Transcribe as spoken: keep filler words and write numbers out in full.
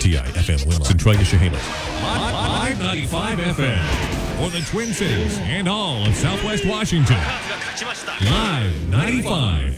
T I F M Willow, Centralia, Chehalis. Live ninety-five F M for the Twin Cities and all of Southwest Washington. Live ninety-five.